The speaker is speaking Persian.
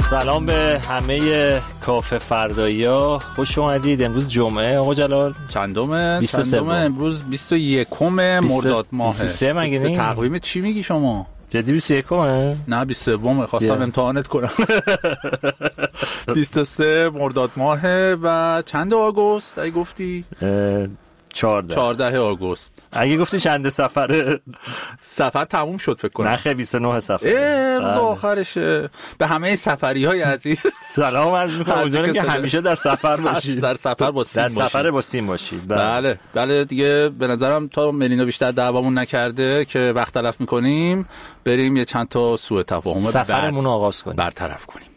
سلام به همه کافه فردایی‌ها، خوش اومدید. امروز جمعه آقا جلال چندمه؟ 23 امروز 21 مرداد ماه. 23 مگه نی؟ تقویم چی میگی شما؟ جدی 21 نه 23 خواستم امتحانت کنم. 23 مرداد ماه و چند آگوست اگه گفتی؟ 14 آگوست. اگه گفتی چند سفر تموم شد فکر کنم. نه خیلی 29 سفر. روز آخرشه. به همه سفریهای عزیز سلام عرض می‌کنم. امیدوارم که همیشه در سفر باشید. در سفر با سیم باشید. در سفر با سیم باشید. بله دیگه به نظرم تا ملینا بیشتر دعوامون نکرده که وقت تلف می‌کنیم، بریم یه چند تا سوء تفاهم سفرمون رو آغاز کنیم، برطرف کنیم.